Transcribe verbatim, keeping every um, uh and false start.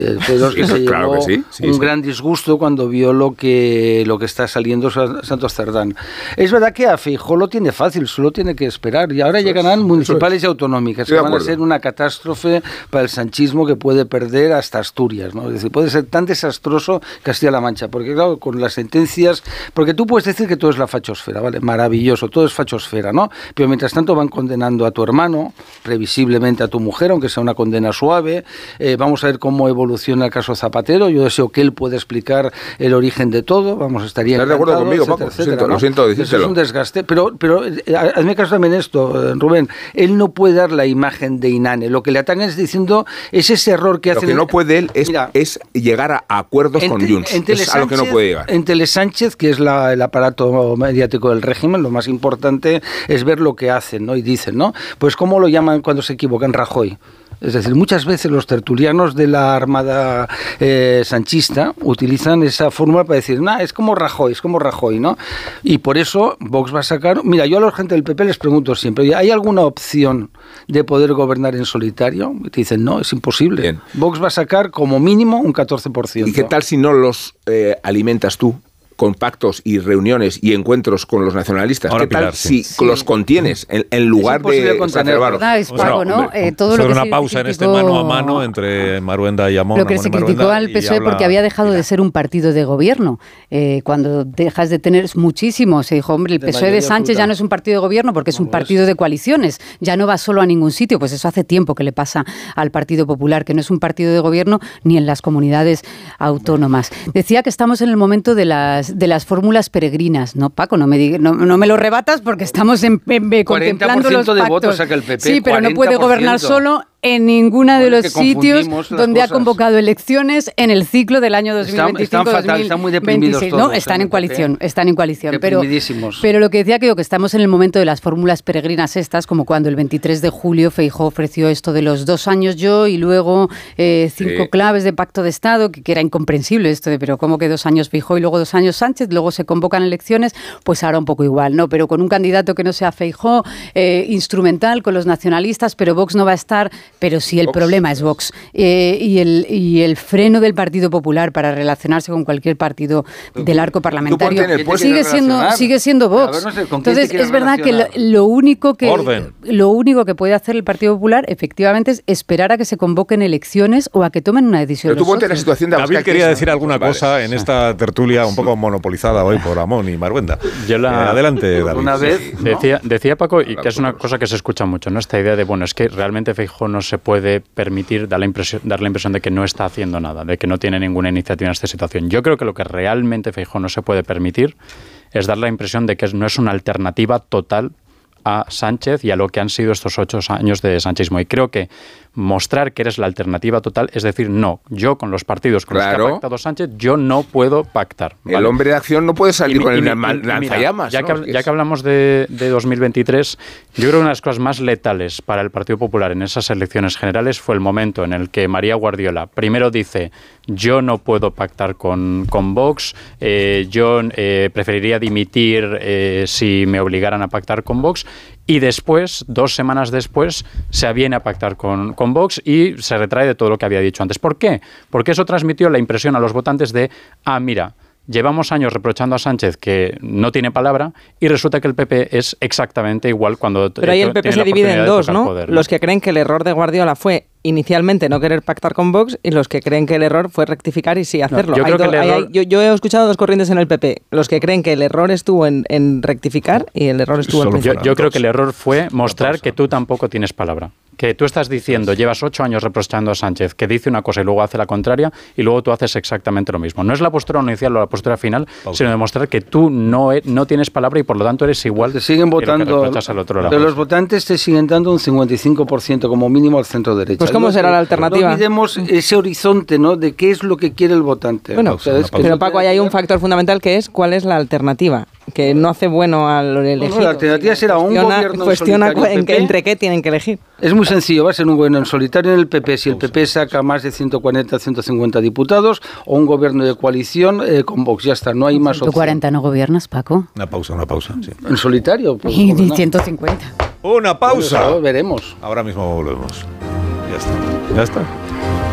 Fue los que sí, se llevó claro que sí, sí, un sí. gran disgusto cuando vio lo que lo que está saliendo Santos Cerdán. Es verdad que a Feijóo lo tiene fácil, solo tiene que esperar. Y ahora eso llegarán es, municipales y autonómicas, que van a ser una catástrofe para el sanchismo que puede perder hasta Asturias, ¿no? Es decir, puede ser tan desastroso Castilla-La Mancha, porque claro, con las sentencias, porque tú puedes decir que todo es la fachosfera, ¿vale? Maravilloso, todo es fachosfera, ¿no? Pero mientras tanto van condenando a tu hermano, previsiblemente a tu mujer, aunque sea una condena suave. Eh, vamos a ver cómo evoluciona el caso Zapatero. Yo deseo que él pueda explicar el origen de todo. Vamos, estaría ¿Estás de acuerdo conmigo, etcétera, Paco? etcétera, siento, ¿no? Lo siento decírtelo. Es un desgaste, pero, pero hazme caso también esto, Rubén. Él no puede dar la imagen de Inane. Lo que le atacan es diciendo, es ese error que hace... Lo que no puede él es, Mira, es llegar a acuerdos con Junts. Es a lo que no puede llegar. En Tele Sánchez, que es la, el aparato mediático del régimen, lo más importante es ver lo que hacen, ¿no? Y dicen, ¿no? Pues ¿cómo lo llaman cuando se equivocan? Rajoy. Es decir, muchas veces los tertulianos de la Armada eh, sanchista utilizan esa fórmula para decir, nah, es como Rajoy, es como Rajoy, ¿no? Y por eso Vox va a sacar... Mira, yo a la gente del P P les pregunto siempre, ¿hay alguna opción de poder gobernar en solitario? Y te dicen, no, es imposible. Bien. Vox va a sacar como mínimo un catorce por ciento. ¿Y qué tal si no los eh, alimentas tú? Con pactos y reuniones y encuentros con los nacionalistas. Ahora, ¿qué tal Pilar, sí. si sí. los contienes en, en lugar de exacerbarlos? Es Paco, ¿no? Eh, todo lo que una se pausa criticó... en este mano a mano entre Maruenda y Amón. Lo que Amón se criticó Maruenda, al P S O E habla... porque había dejado Mira. de ser un partido de gobierno. Eh, cuando dejas de tener muchísimo, se dijo, hombre, el de P S O E de Sánchez absoluta. ya no es un partido de gobierno porque es un partido de coaliciones, ya no va solo a ningún sitio. Pues eso hace tiempo que le pasa al Partido Popular, que no es un partido de gobierno ni en las comunidades autónomas. Decía que estamos en el momento de las, de las fórmulas peregrinas, ¿no, Paco? No me, diga, no, no me lo rebatas porque estamos en, en, en contemplando los pactos. de votos saca el P P. Sí, pero no puede gobernar solo en ninguno de los sitios donde cosas. ha convocado elecciones en el ciclo del año dos mil veinticinco están, están fatal, están muy deprimidos todos, no, están en coalición, P P. están en coalición. Pero, pero lo que decía que, que estamos en el momento de las fórmulas peregrinas estas, como cuando el veintitrés de julio Feijóo ofreció esto de los dos años yo y luego eh, cinco sí. claves de pacto de Estado, que, que era incomprensible esto de, pero ¿cómo que dos años Feijóo y luego dos años Sánchez? Luego se convocan elecciones, pues ahora un poco igual, ¿no? Pero con un candidato que no sea Feijóo, eh, instrumental con los nacionalistas, pero Vox no va a estar, pero sí el Vox. problema es Vox. Eh, y, el, y el freno del Partido Popular para relacionarse con cualquier partido del arco parlamentario sigue siendo, sigue siendo Vox. Ver, no sé, Entonces es verdad que lo, lo, único que lo único que puede hacer el Partido Popular efectivamente es esperar a que se convoquen elecciones o a que tomen una decisión. Pero tú ponte la situación de David quería decir alguna vale. cosa en esta tertulia un poco monopolizada hoy por Amón y Maruenda. Yo la, eh, adelante, David. Una vez ¿no? decía, decía Paco, y que es una cosa que se escucha mucho, ¿no? Esta idea de, bueno, es que realmente Feijóo no se puede permitir dar la impresión, dar la impresión de que no está haciendo nada, de que no tiene ninguna iniciativa en esta situación. Yo creo que lo que realmente Feijóo no se puede permitir es dar la impresión de que no es una alternativa total a Sánchez y a lo que han sido estos ocho años de sanchismo. Y creo que mostrar que eres la alternativa total, es decir, no, yo con los partidos con claro. los que ha pactado Sánchez, yo no puedo pactar. ¿vale? El hombre de acción no puede salir y, con y, el y, lanzallamas. Ya, ¿no? que, ya que hablamos de, de dos mil veintitrés, yo creo que una de las cosas más letales para el Partido Popular en esas elecciones generales fue el momento en el que María Guardiola primero dice, yo no puedo pactar con, con Vox, eh, yo eh, preferiría dimitir eh, si me obligaran a pactar con Vox, y después, dos semanas después, se aviene a pactar con, con Vox y se retrae de todo lo que había dicho antes. ¿Por qué? Porque eso transmitió la impresión a los votantes de, ah, mira, llevamos años reprochando a Sánchez que no tiene palabra y resulta que el P P es exactamente igual cuando... Pero ahí el P P se divide en dos, ¿no? Poder, ¿no? Los que creen que el error de Guardiola fue inicialmente no querer pactar con Vox y los que creen que el error fue rectificar y sí hacerlo. No, yo, creo do, que el error... hay, hay, yo, yo he escuchado dos corrientes en el P P. Los que creen que el error estuvo en, en rectificar y el error estuvo en... Yo, yo creo que el error fue mostrar que tú tampoco tienes palabra. Que tú estás diciendo, llevas ocho años reprochando a Sánchez, que dice una cosa y luego hace la contraria, y luego tú haces exactamente lo mismo. No es la postura inicial o la postura final, Pausa. sino demostrar que tú no, no tienes palabra y por lo tanto eres igual. Te siguen votando, al otro lado. Pero los votantes te siguen dando un cincuenta y cinco por ciento como mínimo al centro derecha. Pues ¿cómo será la alternativa? No olvidemos ese horizonte, ¿no? De qué es lo que quiere el votante. Bueno, o sea, es que pero Paco, ahí hay un factor fundamental que es cuál es la alternativa. Que no hace bueno al elegido. Bueno, la alternativa será un gobierno cuestiona en solitario en que, entre qué tienen que elegir. Es muy sencillo, va a ser un gobierno en solitario en el P P, si el P P saca más de ciento cuarenta, ciento cincuenta diputados, o un gobierno de coalición eh, con Vox, ya está, no hay más opción. ¿ciento cuarenta no gobiernas, Paco? Una pausa, una pausa. Sí. ¿En solitario? Pues, y no. ciento cincuenta. Una pausa. Bueno, veremos. Ahora mismo volvemos. Ya está. Ya está.